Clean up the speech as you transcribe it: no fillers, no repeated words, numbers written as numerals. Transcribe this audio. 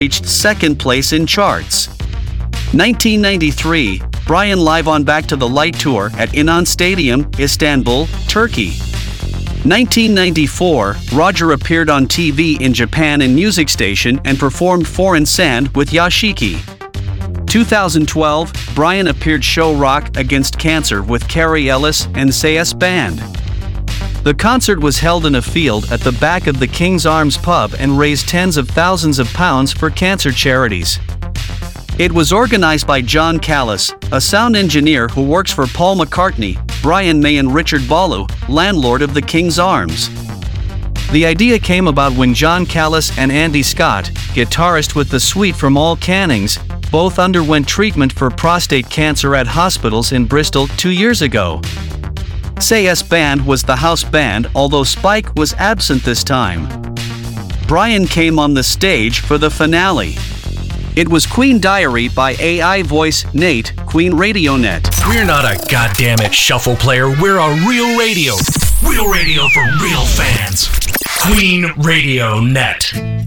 reached second place in charts. 1993, Brian live on Back to the Light tour at İnönü Stadium, Istanbul, Turkey. 1994, Roger appeared on TV in Japan and Music Station and performed Foreign Sand with Yashiki. 2012, Brian appeared show Rock Against Cancer with Carrie Ellis and Say-Es Band. The concert was held in a field at the back of the King's Arms pub and raised tens of thousands of pounds for cancer charities. It was organized by John Callis, a sound engineer who works for Paul McCartney, Brian May and Richard Ballou, landlord of the King's Arms. The idea came about when John Callis and Andy Scott, guitarist with the Suite from All Cannings, both underwent treatment for prostate cancer at hospitals in Bristol 2 years ago. Say-Es Band was the house band, although Spike was absent this time. Brian came on the stage for the finale. It was Queen Diary by AI voice Nate, Queen Radio Net. We're not a goddammit shuffle player, we're a real radio. Real radio for real fans. Queen Radio Net.